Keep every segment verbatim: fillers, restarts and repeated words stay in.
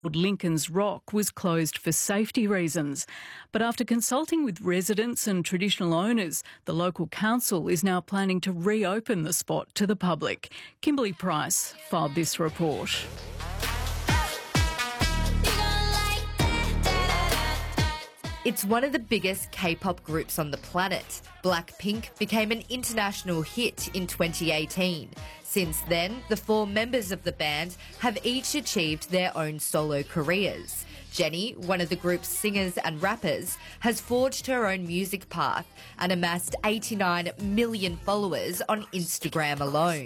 Lincoln's Rock was closed for safety reasons. But after consulting with residents and traditional owners, the local council is now planning to reopen the spot to the public. Kimberly Price filed this report. It's one of the biggest K-pop groups on the planet. Blackpink became an international hit in twenty eighteen. Since then, the four members of the band have each achieved their own solo careers. Jennie, one of the group's singers and rappers, has forged her own music path and amassed eighty-nine million followers on Instagram alone.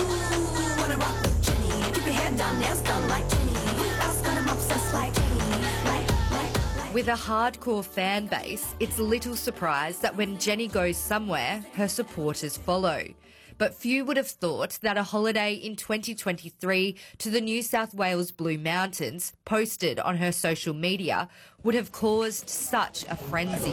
With a hardcore fan base, it's little surprise that when Jennie goes somewhere, her supporters follow. But few would have thought that a holiday in twenty twenty-three to the New South Wales Blue Mountains, posted on her social media, would have caused such a frenzy.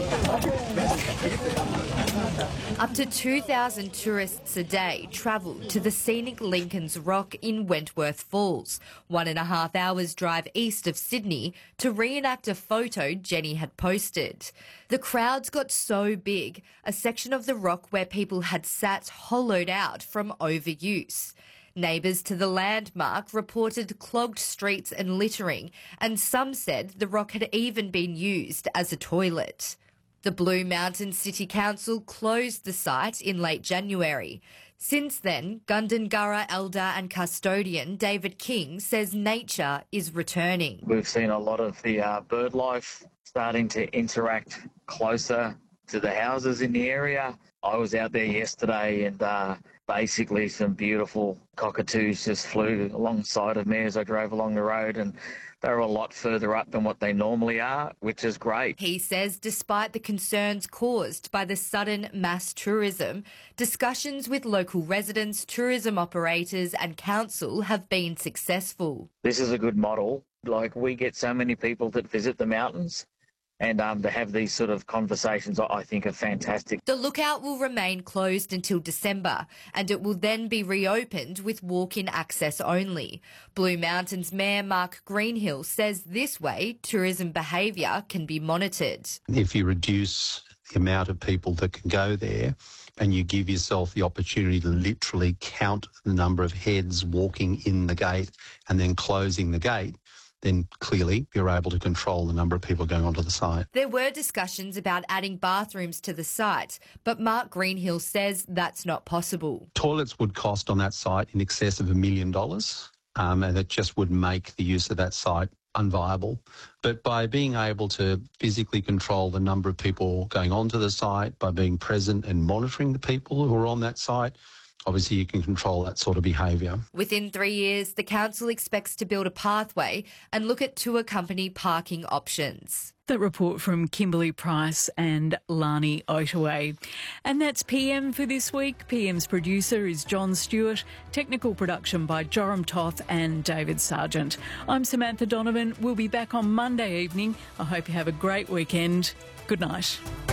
Up to two thousand tourists a day travel to the scenic Lincoln's Rock in Wentworth Falls, one and a half hours drive east of Sydney, to reenact a photo Jennie had posted. The crowds got so big, a section of the rock where people had sat hollowed out from overuse. Neighbours to the landmark reported clogged streets and littering, and some said the rock had even been used as a toilet. The Blue Mountains City Council closed the site in late January. Since then, Gundungurra elder and custodian David King says nature is returning. We've seen a lot of the uh, bird life starting to interact closer to the houses in the area. I was out there yesterday and uh, basically some beautiful cockatoos just flew alongside of me as I drove along the road, and they're a lot further up than what they normally are, which is great. He says despite the concerns caused by the sudden mass tourism, discussions with local residents, tourism operators and council have been successful. This is a good model. Like, we get so many people that visit the mountains, and um, to have these sort of conversations, I think, are fantastic. The lookout will remain closed until December, and it will then be reopened with walk-in access only. Blue Mountains Mayor Mark Greenhill says this way tourism behaviour can be monitored. If you reduce the amount of people that can go there and you give yourself the opportunity to literally count the number of heads walking in the gate and then closing the gate, then clearly you're able to control the number of people going onto the site. There were discussions about adding bathrooms to the site, but Mark Greenhill says that's not possible. Toilets would cost on that site in excess of a million dollars, um, and it just would make the use of that site unviable. But by being able to physically control the number of people going onto the site, by being present and monitoring the people who are on that site, obviously you can control that sort of behaviour. Within three years, the council expects to build a pathway and look at tour company parking options. That report from Kimberly Price and Lani Ottaway. And that's P M for this week. P M's producer is John Stewart. Technical production by Joram Toth and David Sargent. I'm Samantha Donovan. We'll be back on Monday evening. I hope you have a great weekend. Good night.